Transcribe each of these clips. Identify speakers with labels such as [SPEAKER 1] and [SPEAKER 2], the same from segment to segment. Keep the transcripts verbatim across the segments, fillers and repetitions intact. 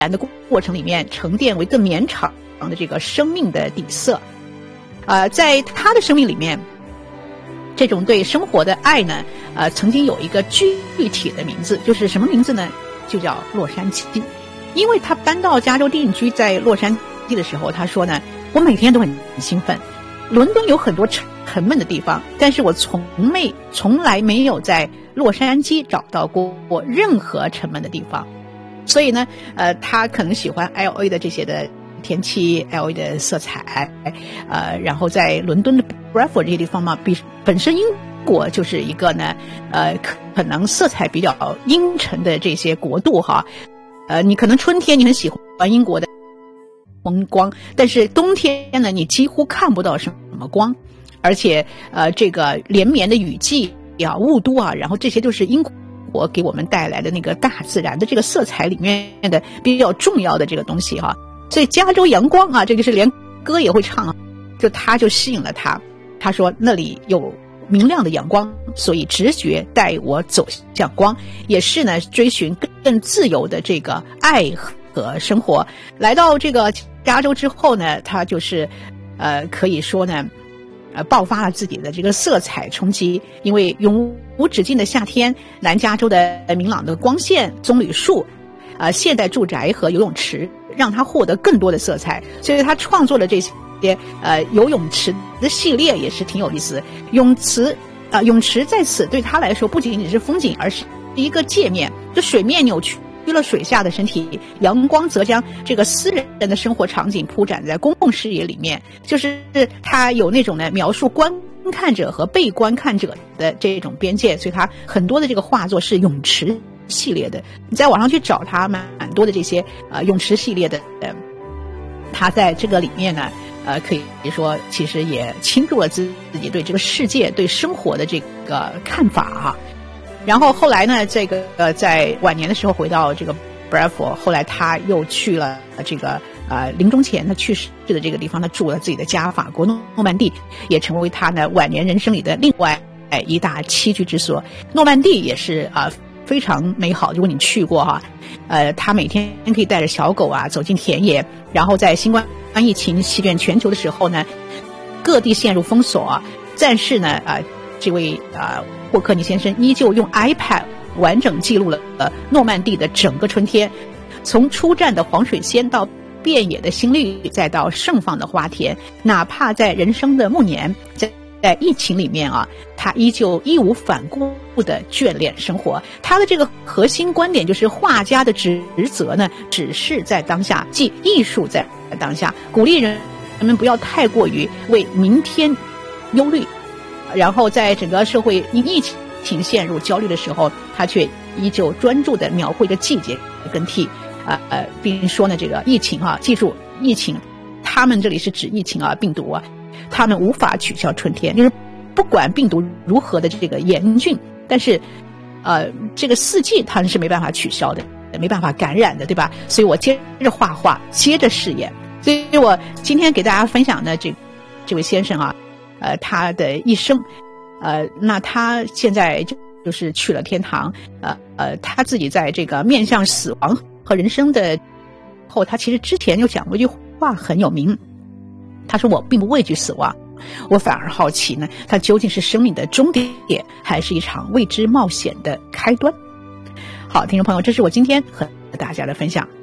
[SPEAKER 1] 的过程里面沉淀为更绵长的这个生命的底色。呃，在他的生命里面，这种对生活的爱呢，呃，曾经有一个具体的名字，就是什么名字呢？就叫洛杉矶。因为他搬到加州定居在洛杉矶的时候，他说呢，我每天都很兴奋。伦敦有很多沉闷的地方，但是我从没从来没有在洛杉矶找到过任何沉闷的地方。所以呢，呃，他可能喜欢 L A 的这些的天气 ，L A 的色彩，呃，然后在伦敦的 Bradford 这些地方嘛，比本身英国就是一个呢，呃，可能色彩比较阴沉的这些国度哈，呃，你可能春天你很喜欢英国的风光，但是冬天呢，你几乎看不到什么光，而且呃，这个连绵的雨季啊、雾都啊，然后这些就是英国我给我们带来的那个大自然的这个色彩里面的比较重要的这个东西哈，所以加州阳光啊，这个是连歌也会唱啊，就他就吸引了他。他说那里有明亮的阳光，所以直觉带我走向光，也是呢追寻更自由的这个爱和生活。来到这个加州之后呢，他就是呃可以说呢。呃，爆发了自己的这个色彩冲击，因为永无止境的夏天，南加州的明朗的光线、棕榈树，呃，现代住宅和游泳池，让他获得更多的色彩。所以他创作了这些呃游泳池的系列，也是挺有意思。泳池啊、呃，泳池在此对他来说不仅仅是风景，而是一个界面，就水面扭曲了水下的身体，阳光则将这个私人的生活场景铺展在公共视野里面，就是他有那种呢描述观看者和被观看者的这种边界，所以他很多的这个画作是泳池系列的，你在网上去找他蛮多的这些呃泳池系列的，呃，他在这个里面呢，呃，可以说其实也倾注了自己对这个世界、对生活的这个看法啊。然后后来呢，这个呃，在晚年的时候回到这个 Bradford， 后来他又去了这个呃临终前他去世的这个地方，他住了自己的家，法国诺曼底，也成为他呢晚年人生里的另外一大栖居之所。诺曼底也是啊、呃、非常美好，如果你去过哈，呃，他每天可以带着小狗啊走进田野，然后在新冠疫情席卷全球的时候呢，各地陷入封锁啊，但是呢啊、呃，这位啊。呃霍克尼先生依旧用 iPad 完整记录了呃诺曼底的整个春天，从初绽的黄水仙到遍野的新绿，再到盛放的花田。哪怕在人生的暮年，在在疫情里面啊，他依旧义无反顾的眷恋生活。他的这个核心观点就是画家的职责呢，只是在当下，即艺术在当下，鼓励人人们不要太过于为明天忧虑。然后在整个社会因疫情陷入焦虑的时候，他却依旧专注地描绘着季节更替，呃呃，并说呢，这个疫情啊，记住疫情，他们这里是指疫情啊，病毒啊，他们无法取消春天，就是不管病毒如何的这个严峻，但是呃，这个四季他们是没办法取消的，没办法感染的，对吧？所以我接着画画，接着试验。所以我今天给大家分享的这这位先生啊。呃，他的一生，呃，那他现在就就是去了天堂，呃呃，他自己在这个面向死亡和人生的后，他其实之前就讲过一句话很有名，他说我并不畏惧死亡，我反而好奇呢，它究竟是生命的终点，还是一场未知冒险的开端？好，听众朋友，这是我今天和大家的分享。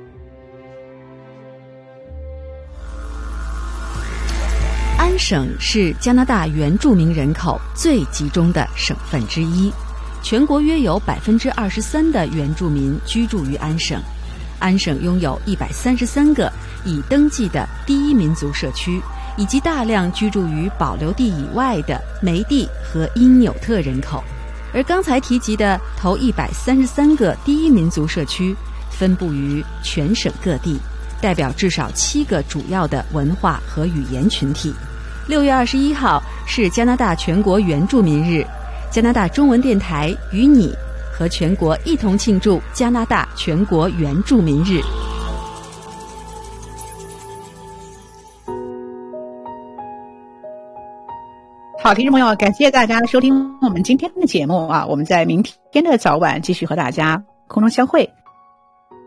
[SPEAKER 2] 安省是加拿大原住民人口最集中的省份之一，全国约有百分之二十三的原住民居住于安省。安省拥有一百三十三个已登记的第一民族社区，以及大量居住于保留地以外的梅地和因纽特人口。而刚才提及的头一百三十三个第一民族社区，分布于全省各地，代表至少七个主要的文化和语言群体。六月二十一号是加拿大全国原住民日，加拿大中文电台与你和全国一同庆祝加拿大全国原住民日。
[SPEAKER 1] 好，听众朋友，感谢大家收听我们今天的节目啊！我们在明天的早晚继续和大家空中相会。